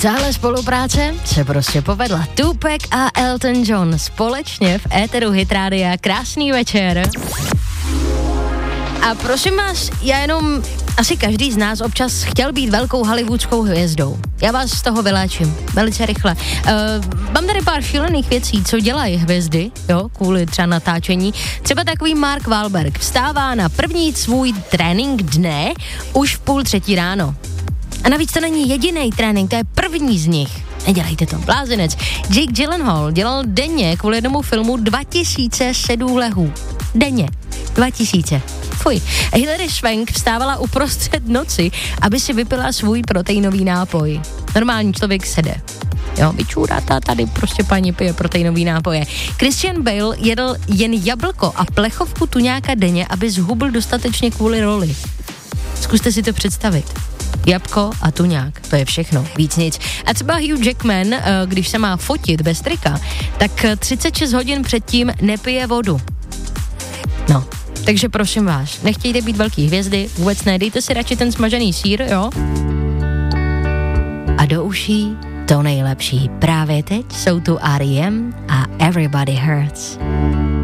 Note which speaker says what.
Speaker 1: Tahle spolupráce se prostě povedla. Tupac a Elton John společně v éteru Hit Rádia. Krásný večer. A prosím vás, já jenom, asi každý z nás občas chtěl být velkou hollywoodskou hvězdou. Já vás z toho vyléčím, velice rychle. Mám tady pár šílených věcí, co dělají hvězdy, jo, kvůli třeba natáčení. Třeba takový Mark Wahlberg vstává na první svůj trénink dne už v 2:30 ráno. A navíc to není jediný trénink, to je první z nich. Nedělejte to, blázinec. Jake Gyllenhaal dělal denně kvůli jednomu filmu 2000 sedůlehů. Denně. 2000. Fuj. Hilary Swank vstávala uprostřed noci, aby si vypila svůj proteinový nápoj. Normální člověk sede. Jo, vyčůratá, tady prostě paní pije proteinový nápoje. Christian Bale jedl jen jablko a plechovku tuňáka denně, aby zhubl dostatečně kvůli roli. Zkuste si to představit. Jabko a tuňák, to je všechno, víc nic. A třeba Hugh Jackman, když se má fotit bez trika, tak 36 hodin předtím nepije vodu. No, takže prosím vás, nechtějte být velký hvězdy, vůbec ne, dejte si radši ten smažený sýr, jo? A do uší to nejlepší. Právě teď jsou tu R.E.M. a Everybody Hurts.